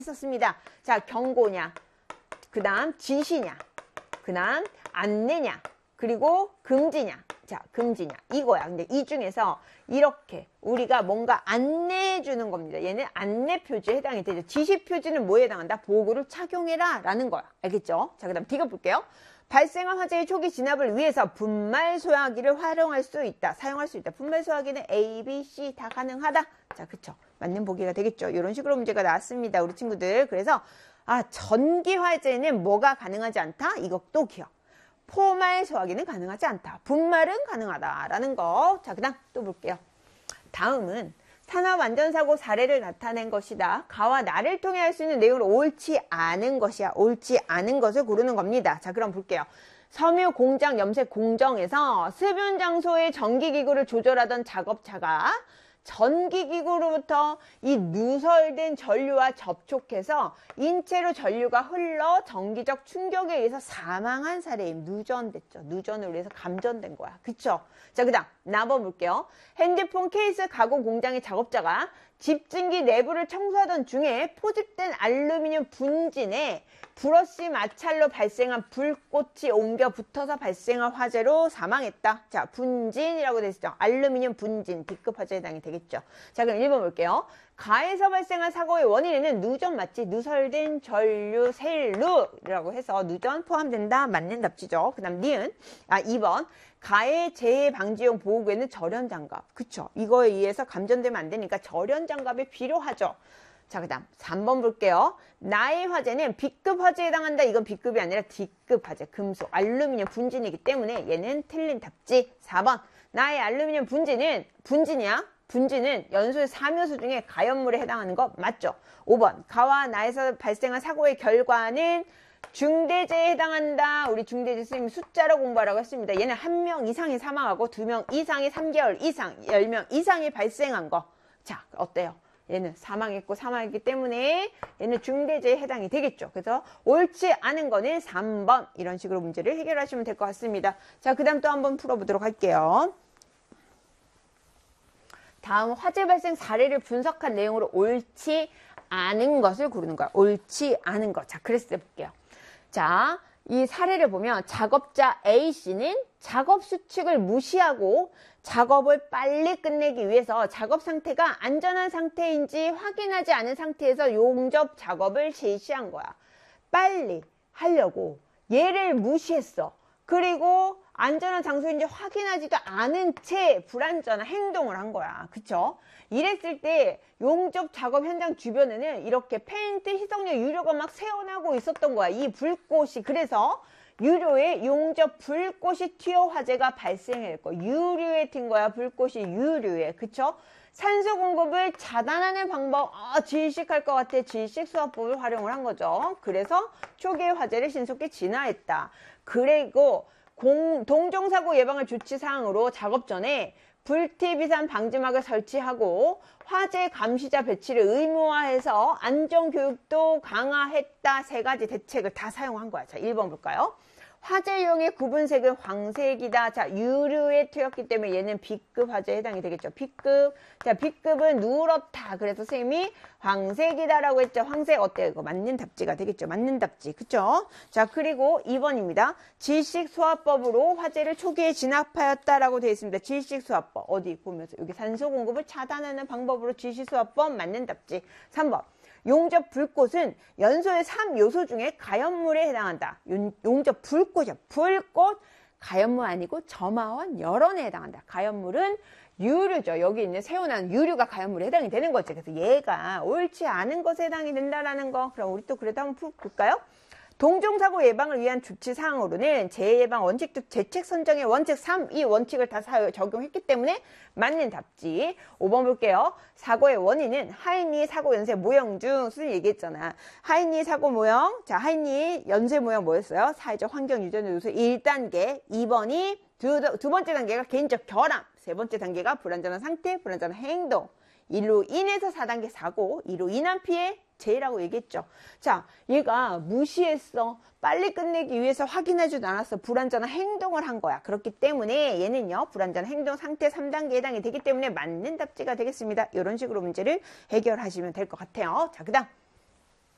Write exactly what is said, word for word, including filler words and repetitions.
했었습니다. 자, 경고냐, 그 다음 지시냐, 그 다음 안내냐, 그리고 금지냐. 자, 금지냐 이거야. 근데 이 중에서 이렇게 우리가 뭔가 안내해 주는 겁니다. 얘는 안내 표지에 해당이 되죠. 지시 표지는 뭐에 해당한다? 보호구를 착용해라 라는 거야. 알겠죠? 자, 그 다음 뒤가 볼게요. 발생한 화재의 초기 진압을 위해서 분말 소화기를 활용할 수 있다. 사용할 수 있다. 분말 소화기는 A, B, C 다 가능하다. 자, 그쵸. 맞는 보기가 되겠죠. 이런 식으로 문제가 나왔습니다. 우리 친구들. 그래서 아, 전기 화재는 뭐가 가능하지 않다? 이것도 기억. 포말 소화기는 가능하지 않다. 분말은 가능하다라는 거. 자, 그 다음 또 볼게요. 다음은 산업안전사고 사례를 나타낸 것이다. 가와 나를 통해 할 수 있는 내용으로 옳지 않은 것이야. 옳지 않은 것을 고르는 겁니다. 자, 그럼 볼게요. 섬유 공장 염색 공정에서 습윤 장소의 전기기구를 조절하던 작업자가 전기기구로부터 이 누설된 전류와 접촉해서 인체로 전류가 흘러 전기적 충격에 의해서 사망한 사례임. 누전됐죠. 누전을 위해서 감전된 거야. 그쵸? 자, 그 다음 나번 볼게요. 핸드폰 케이스 가공 공장의 작업자가 집진기 내부를 청소하던 중에 포집된 알루미늄 분진에 브러쉬 마찰로 발생한 불꽃이 옮겨 붙어서 발생한 화재로 사망했다. 자, 분진이라고 되어 있죠. 알루미늄 분진, B급 화재에 해당이 되겠죠. 자, 그럼 일 번 볼게요. 가에서 발생한 사고의 원인에는 누전 맞지? 누설된 전류, 셀루라고 해서 누전 포함된다. 맞는 답지죠. 그 다음 니은. 아, 이 번. 가해 재해 방지용 보호구에는 절연장갑. 그쵸? 이거에 의해서 감전되면 안 되니까 절연장갑이 필요하죠. 자, 그 다음 삼 번 볼게요. 나의 화재는 B급 화재에 해당한다. 이건 B급이 아니라 D급 화재. 금속, 알루미늄 분진이기 때문에 얘는 틀린 답지. 사 번. 나의 알루미늄 분진은 분진이야. 분진은 연소의 삼 요소 중에 가연물에 해당하는 거 맞죠? 오 번. 가와 나에서 발생한 사고의 결과는 중대재해에 해당한다. 우리 중대재해 선생님이 숫자로 공부하라고 했습니다. 얘는 한 명 이상이 사망하고 두 명 이상이 삼 개월 이상, 열 명 이상이 발생한 거. 자, 어때요? 얘는 사망했고 사망했기 때문에 얘는 중대재해에 해당이 되겠죠. 그래서 옳지 않은 거는 삼 번. 이런 식으로 문제를 해결하시면 될 것 같습니다. 자, 그 다음 또 한번 풀어보도록 할게요. 다음 화재 발생 사례를 분석한 내용으로 옳지 않은 것을 고르는 거야. 옳지 않은 것. 자, 그래서 볼게요. 자, 이 사례를 보면 작업자 A씨는 작업 수칙을 무시하고 작업을 빨리 끝내기 위해서 작업 상태가 안전한 상태인지 확인하지 않은 상태에서 용접 작업을 실시한 거야. 빨리 하려고 얘를 무시했어. 그리고 안전한 장소인지 확인하지도 않은 채 불안전한 행동을 한 거야. 그쵸? 이랬을 때 용접 작업 현장 주변에는 이렇게 페인트 희석용 유료가 막 새어나고 있었던 거야. 이 불꽃이. 그래서 유료에 용접 불꽃이 튀어 화재가 발생했고, 유류에 튄 거야. 불꽃이 유류에. 그쵸? 산소 공급을 차단하는 방법. 아, 질식할 것 같아. 질식 수화법을 활용을 한 거죠. 그래서 초기의 화재를 신속히 진화했다. 그리고 공, 동종사고 예방을 조치사항으로 작업 전에 불티 비산 방지막을 설치하고 화재 감시자 배치를 의무화해서 안전교육도 강화했다. 세 가지 대책을 다 사용한 거야. 자, 일 번 볼까요? 화재용의 구분색은 황색이다. 자, 유류에 튀었기 때문에 얘는 B급 화재에 해당이 되겠죠. B급. 자, B급은 누렇다. 그래서 선생님이 황색이다라고 했죠. 황색 어때요? 이거 맞는 답지가 되겠죠. 맞는 답지. 그쵸? 자, 그리고 이 번입니다. 질식수화법으로 화재를 초기에 진압하였다라고 되어 있습니다. 질식수화법. 어디 보면서 여기 산소 공급을 차단하는 방법으로 질식수화법 맞는 답지. 삼 번. 용접 불꽃은 연소의 삼 요소 중에 가연물에 해당한다. 용접 불꽃이야. 불꽃 가연물 아니고 점화원 열원에 해당한다. 가연물은 유류죠. 여기 있는 새어난 유류가 가연물에 해당이 되는 거지. 그래서 얘가 옳지 않은 것에 해당이 된다라는 거. 그럼 우리 또 그래도 한번 볼까요? 동종사고 예방을 위한 조치사항으로는 재해예방 원칙 등 대책 선정의 원칙 삼, 이 원칙을 다 적용했기 때문에 맞는 답지. 오 번 볼게요. 사고의 원인은 하인리 사고 연쇄 모형 중 선생님 얘기했잖아. 하인리 사고 모형. 자, 하인리 연쇄 모형 뭐였어요? 사회적 환경 유전의 요소 일 단계. 이 번이 두, 두 번째 단계가 개인적 결함. 세 번째 단계가 불안전한 상태, 불안전한 행동. 이로 인해서 사 단계 사고, 이로 인한 피해, 재해라고 얘기했죠. 자, 얘가 무시했어. 빨리 끝내기 위해서 확인해주지 않았어. 불안전한 행동을 한 거야. 그렇기 때문에 얘는요, 불안전한 행동 상태 삼 단계에 해당이 되기 때문에 맞는 답지가 되겠습니다. 이런 식으로 문제를 해결하시면 될 것 같아요. 자, 그 다음